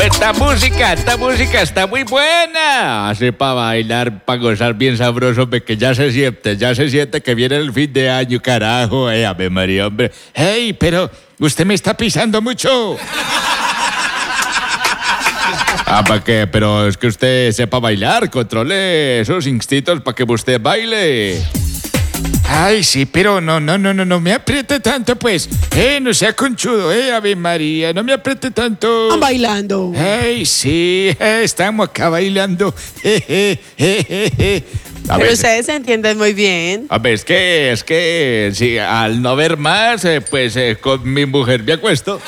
Esta música está muy buena. Hace para bailar, para gozar bien sabroso, hombre, que ya se siente que viene el fin de año, carajo. Ave María, hombre. Hey, pero usted me está pisando mucho. ¿Para qué? Pero es que usted sepa bailar, controle esos instintos para que usted baile. Ay, sí, pero no me apriete tanto, pues. No sea conchudo, Ave María, no me apriete tanto. Están bailando. Ay, sí, estamos acá bailando. Pero ustedes se entienden muy bien. A ver, es que, sí, al no ver más, pues con mi mujer me acuesto.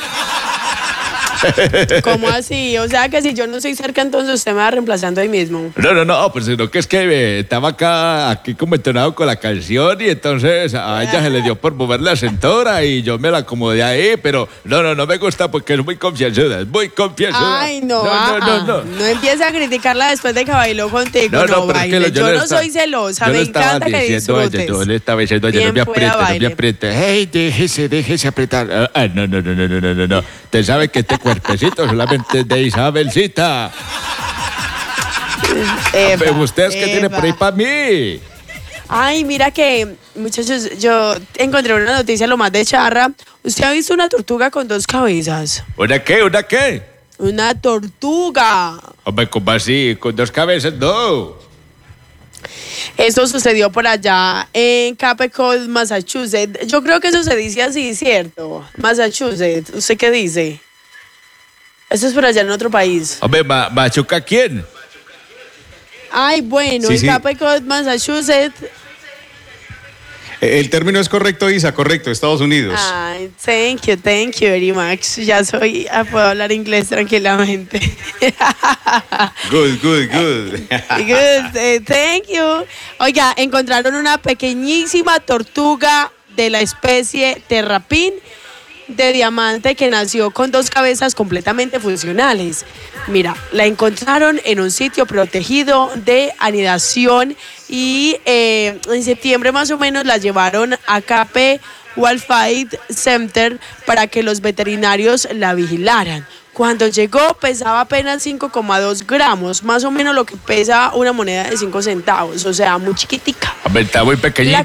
¿Cómo así? O sea que si yo no estoy cerca, entonces usted me va reemplazando ahí mismo. No, pues sino que es que estaba aquí como entonado con la canción y entonces a ella se le dio por mover la cintura y yo me la acomodé ahí, pero no me gusta porque es muy confianzuda, Ay, no. No empiece a criticarla después de que bailó contigo, no baile. Yo no soy celosa, me encanta que disfrutes. Yo le estaba diciendo, oye, no me apriete. Hey, déjese apretar. No. Usted sabe que este cuerpecito solamente es de Isabelcita. ¿Usted es que tiene por ahí para mí? Ay, mira que, muchachos, yo encontré una noticia lo más de charra. ¿Usted ha visto una tortuga con dos cabezas? ¿Una qué? Una tortuga. Hombre, ¿cómo así? ¿Con dos cabezas? No. Esto sucedió por allá en Cape Cod, Massachusetts. Yo creo que eso se dice así, ¿cierto? Massachusetts. ¿Usted qué dice? Esto es por allá en otro país. Hombre, ¿Machuca quién? Ay, bueno, sí, en Cape Cod, Massachusetts. El término es correcto, Isa, correcto, Estados Unidos. Ay, thank you very much. Ya puedo hablar inglés tranquilamente. Good. Good, thank you. Oiga, encontraron una pequeñísima tortuga de la especie terrapin de diamante que nació con dos cabezas completamente funcionales. Mira, la encontraron en un sitio protegido de anidación y en septiembre más o menos la llevaron a Cape Wildlife Center para que los veterinarios la vigilaran. Cuando llegó pesaba apenas 5,2 gramos, más o menos lo que pesa una moneda de 5 centavos, o sea, muy chiquitica. Está muy pequeñita.